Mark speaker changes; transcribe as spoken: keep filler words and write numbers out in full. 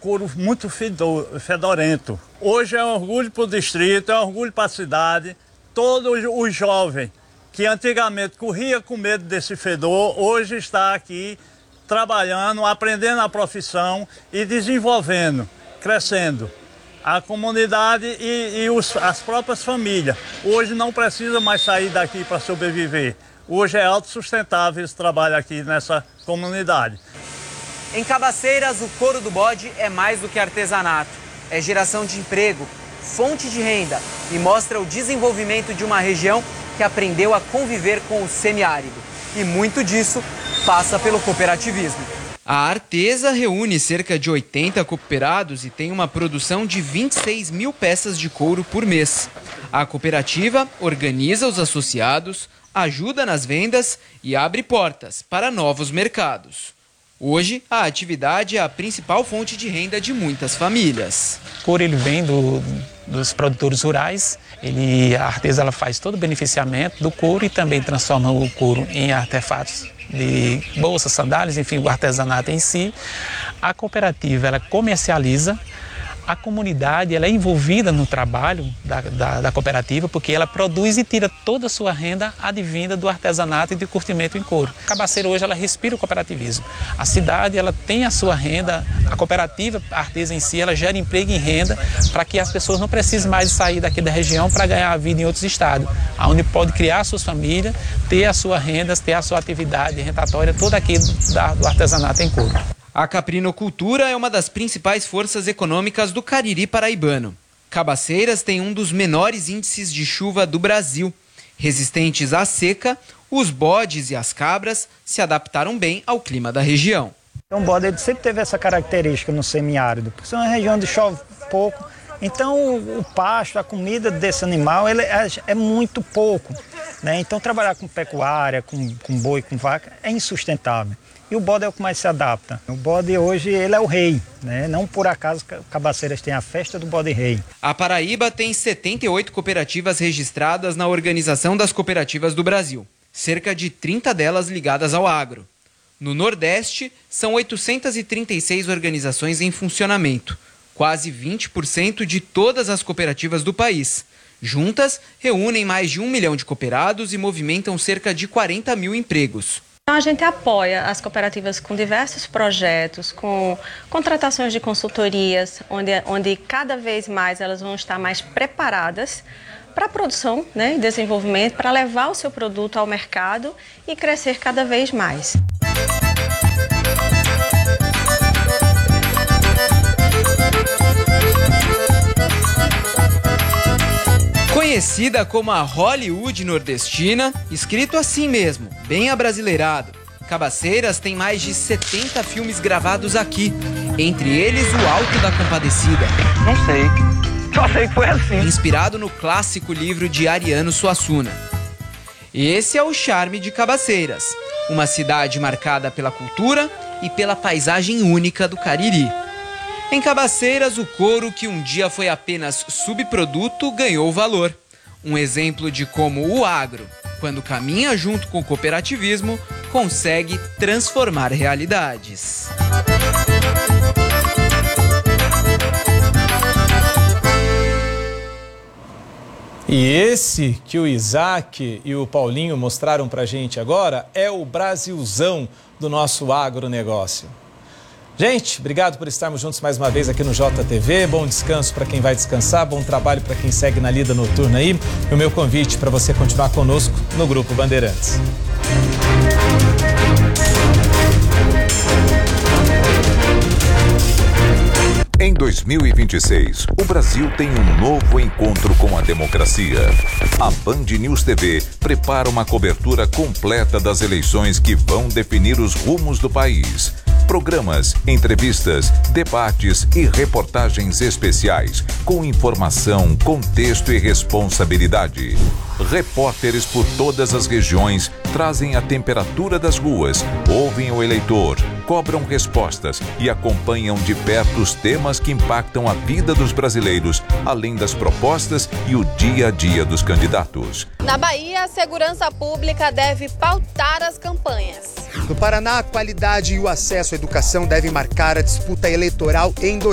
Speaker 1: couro muito fedorento. Hoje é um orgulho para o distrito, é um orgulho para a cidade. Todo o jovem que antigamente corria com medo desse fedor, hoje está aqui trabalhando, aprendendo a profissão e desenvolvendo, crescendo a comunidade e, e os, as próprias famílias. Hoje não precisa mais sair daqui para sobreviver. Hoje é autossustentável esse trabalho aqui nessa comunidade.
Speaker 2: Em Cabaceiras, o couro do bode é mais do que artesanato. É geração de emprego, fonte de renda e mostra o desenvolvimento de uma região que aprendeu a conviver com o semiárido. E muito disso passa pelo cooperativismo.
Speaker 3: A Artesa reúne cerca de oitenta cooperados e tem uma produção de vinte e seis mil peças de couro por mês. A cooperativa organiza os associados, ajuda nas vendas e abre portas para novos mercados. Hoje, a atividade é a principal fonte de renda de muitas famílias.
Speaker 4: O couro ele vem do, dos produtores rurais. Ele, a Artesa ela faz todo o beneficiamento do couro e também transforma o couro em artefatos de bolsas, sandálias, enfim, o artesanato em si. A cooperativa ela comercializa. A comunidade ela é envolvida no trabalho da, da, da cooperativa porque ela produz e tira toda a sua renda advinda do artesanato e do curtimento em couro. Cabaceira hoje ela respira o cooperativismo. A cidade ela tem a sua renda, a cooperativa, a Artesa em si, ela gera emprego e renda para que as pessoas não precisem mais sair daqui da região para ganhar a vida em outros estados, onde pode criar suas famílias, ter as suas rendas, ter a sua atividade rentatória, toda aquilo da, do artesanato em couro.
Speaker 3: A caprinocultura é uma das principais forças econômicas do Cariri paraibano. Cabaceiras tem um dos menores índices de chuva do Brasil. Resistentes à seca, os bodes e as cabras se adaptaram bem ao clima da região.
Speaker 5: O bode ele sempre teve essa característica no semiárido, porque é uma região onde chove pouco, então o pasto, a comida desse animal ele é, é muito pouco, né? Então trabalhar com pecuária, com, com boi, com vaca é insustentável. E o bode é o que mais se adapta. O bode hoje ele é o rei, né? Não por acaso Cabaceiras tem a festa do bode rei.
Speaker 3: A Paraíba tem setenta e oito cooperativas registradas na Organização das Cooperativas do Brasil, cerca de trinta delas ligadas ao agro. No Nordeste, são oitocentas e trinta e seis organizações em funcionamento, quase vinte por cento de todas as cooperativas do país. Juntas, reúnem mais de um milhão de cooperados e movimentam cerca de quarenta mil empregos.
Speaker 6: Então, a gente apoia as cooperativas com diversos projetos, com contratações de consultorias, onde, onde cada vez mais elas vão estar mais preparadas para a produção, né, e desenvolvimento, para levar o seu produto ao mercado e crescer cada vez mais.
Speaker 3: Conhecida como a Hollywood nordestina, escrito assim mesmo, bem abrasileirado, Cabaceiras tem mais de setenta filmes gravados aqui, entre eles O Alto da Compadecida.
Speaker 2: Não sei, só sei que foi assim.
Speaker 3: Inspirado no clássico livro de Ariano Suassuna. Esse é o charme de Cabaceiras, uma cidade marcada pela cultura e pela paisagem única do Cariri. Em Cabaceiras, o couro, que um dia foi apenas subproduto, ganhou valor. Um exemplo de como o agro, quando caminha junto com o cooperativismo, consegue transformar realidades.
Speaker 7: E esse que o Isaac e o Paulinho mostraram pra gente agora é o Brasilzão do nosso agronegócio. Gente, obrigado por estarmos juntos mais uma vez aqui no J T V. Bom descanso para quem vai descansar, bom trabalho para quem segue na lida noturna aí. E o meu convite para você continuar conosco no Grupo Bandeirantes.
Speaker 8: Em dois mil e vinte e seis, o Brasil tem um novo encontro com a democracia. A Band News T V prepara uma cobertura completa das eleições que vão definir os rumos do país. Programas, entrevistas, debates e reportagens especiais, com informação, contexto e responsabilidade. Repórteres por todas as regiões trazem a temperatura das ruas, ouvem o eleitor, cobram respostas e acompanham de perto os temas que impactam a vida dos brasileiros, além das propostas e o dia a dia dos candidatos.
Speaker 9: Na Bahia, a segurança pública deve pautar as campanhas.
Speaker 10: No Paraná, a qualidade e o acesso à educação devem marcar a disputa eleitoral em